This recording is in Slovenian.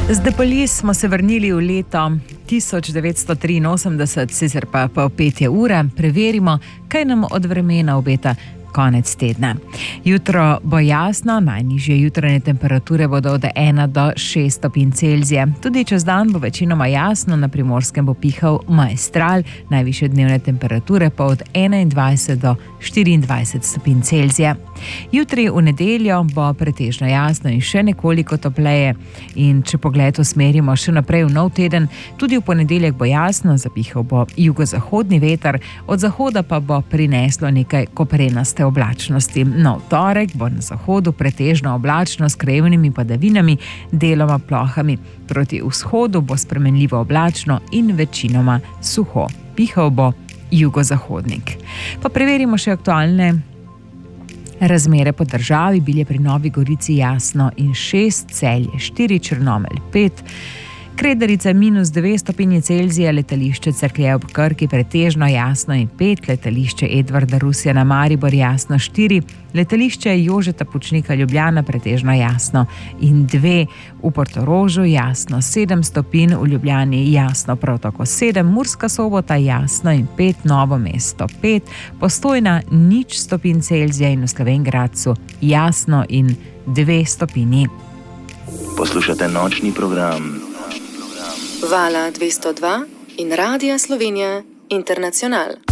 Z Depoli smo se vrnili v leto 1983, sicer pa po 5 ure. Preverimo, kaj nam od vremena obeta konec tedna. Jutro bo jasno, najnižje jutranje temperature bodo od 1 do 6 stopinj Celzija. Tudi čez dan bo večinoma jasno, na Primorskem bo pihal maestral, najvišje dnevne temperature pa od 21 do 24 stopinj Celzija. Jutri v nedeljo bo pretežno jasno in še nekoliko topleje. In če pogled usmerimo še naprej v nov teden, tudi v ponedeljek bo jasno, zapihal bo jugozahodni veter, od zahoda pa bo prineslo nekaj koprenaste oblačnosti. No, v torek bo na zahodu pretežno oblačno s krajevnimi padavinami, deloma plohami. Proti vzhodu bo spremenljivo oblačno in večinoma suho. Pihal bo jugozahodnik. Pa preverimo še aktualne razmere po državi. Bilje pri Novi Gorici jasno in 6, Celje 4, Črnomelj 5, Kredarica -2 stopinje Celzija, letališče Cerklje ob Krki pretežno jasno in 5, letališče Edvarda Rusjana Maribor jasno 4, letališče Jožeta Pučnika Ljubljana pretežno jasno in 2, v Portorožu jasno 7 stopinj, v Ljubljani jasno prav tako 7, Murska Sobota jasno in 5, Novo mesto 5, Postojna 0 stopinj Celzija in v Slovenj Gradcu jasno in 2 stopinji. Poslušate nočni program Vala 202 in Radia Slovenija Internacional.